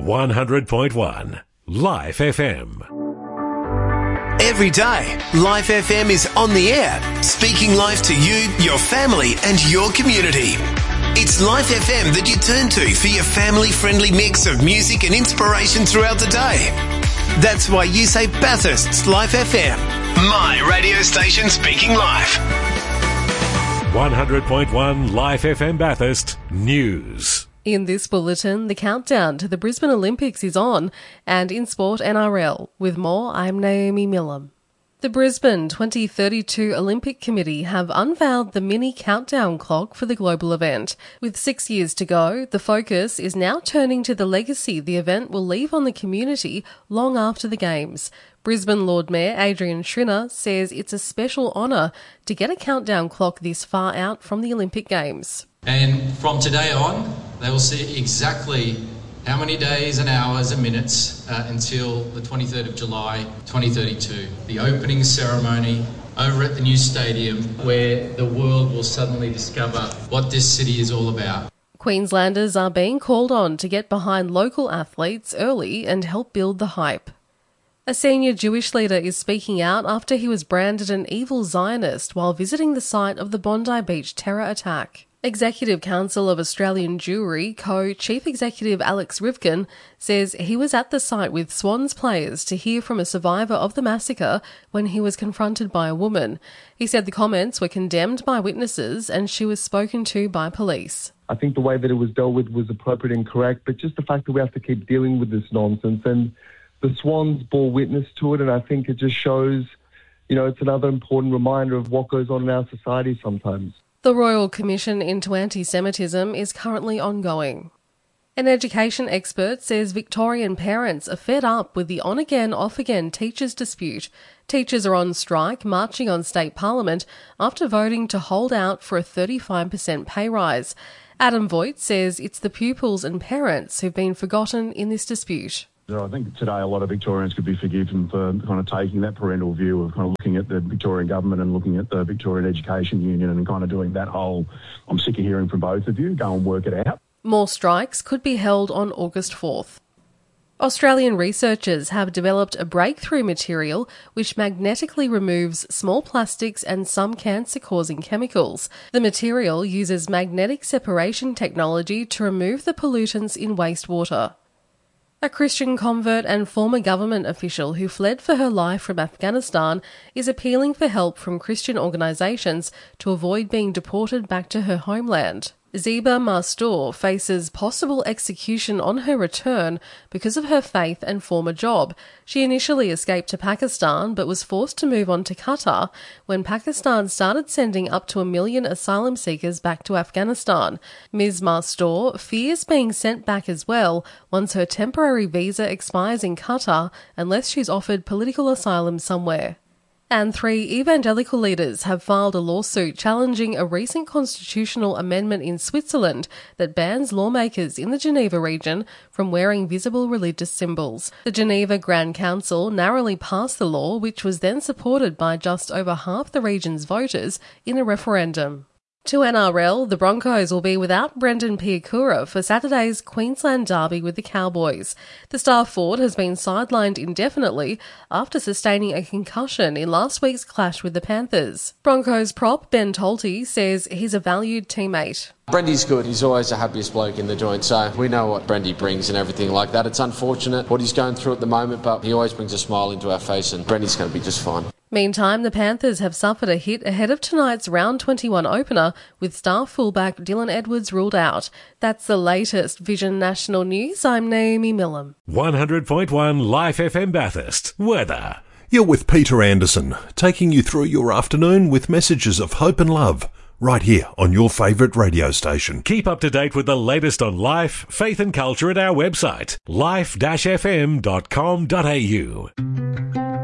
100.1 Life FM. Every day, Life FM is on the air, speaking life to you, your family and your community. It's Life FM that you turn to for your family-friendly mix of music and inspiration throughout the day. That's why you say Bathurst's Life FM, my radio station speaking life. 100.1 Life FM Bathurst News. In this bulletin, the countdown to the Brisbane Olympics is on, and in sport NRL. With more, I'm Naomi Millam. The Brisbane 2032 Olympic Committee have unveiled the mini countdown clock for the global event. With 6 years to go, the focus is now turning to the legacy the event will leave on the community long after the Games. Brisbane Lord Mayor Adrian Schrinner says it's a special honour to get a countdown clock this far out from the Olympic Games. And from today on, they will see exactly how many days and hours and minutes until the 23rd of July 2032, the opening ceremony over at the new stadium where the world will suddenly discover what this city is all about. Queenslanders are being called on to get behind local athletes early and help build the hype. A senior Jewish leader is speaking out after he was branded an evil Zionist while visiting the site of the Bondi Beach terror attack. Executive Council of Australian Jewry Co-Chief Executive Alex Rivkin says he was at the site with Swans players to hear from a survivor of the massacre when he was confronted by a woman. He said the comments were condemned by witnesses and she was spoken to by police. I think the way that it was dealt with was appropriate and correct, but just the fact that we have to keep dealing with this nonsense, and the Swans bore witness to it, and I think it just shows, it's another important reminder of what goes on in our society sometimes. The Royal Commission into Anti-Semitism is currently ongoing. An education expert says Victorian parents are fed up with the on-again, off-again teachers' dispute. Teachers are on strike, marching on state parliament after voting to hold out for a 35% pay rise. Adam Voigt says it's the pupils and parents who've been forgotten in this dispute. I think today a lot of Victorians could be forgiven for kind of taking that parental view of kind of looking at the Victorian government and looking at the Victorian Education Union and kind of doing that whole, I'm sick of hearing from both of you, go and work it out. More strikes could be held on August 4th. Australian researchers have developed a breakthrough material which magnetically removes small plastics and some cancer-causing chemicals. The material uses magnetic separation technology to remove the pollutants in wastewater. A Christian convert and former government official who fled for her life from Afghanistan is appealing for help from Christian organisations to avoid being deported back to her homeland. Zeba Mastor faces possible execution on her return because of her faith and former job. She initially escaped to Pakistan but was forced to move on to Qatar when Pakistan started sending up to 1 million asylum seekers back to Afghanistan. Ms. Mastor fears being sent back as well once her temporary visa expires in Qatar unless she's offered political asylum somewhere. And 3 evangelical leaders have filed a lawsuit challenging a recent constitutional amendment in Switzerland that bans lawmakers in the Geneva region from wearing visible religious symbols. The Geneva Grand Council narrowly passed the law, which was then supported by just over half the region's voters in a referendum. To NRL, the Broncos will be without Brendan Piakura for Saturday's Queensland derby with the Cowboys. The star forward has been sidelined indefinitely after sustaining a concussion in last week's clash with the Panthers. Broncos prop Ben Tolte says he's a valued teammate. Brendy's good. He's always the happiest bloke in the joint, so we know what Brendy brings and everything like that. It's unfortunate what he's going through at the moment, but he always brings a smile into our face, and Brendy's going to be just fine. Meantime, the Panthers have suffered a hit ahead of tonight's round 21 opener with star fullback Dylan Edwards ruled out. That's the latest Vision National News. I'm Naomi Millam. 100.1 Life FM Bathurst. Weather. You're with Peter Anderson, taking you through your afternoon with messages of hope and love, right here on your favourite radio station. Keep up to date with the latest on life, faith and culture at our website, life-fm.com.au.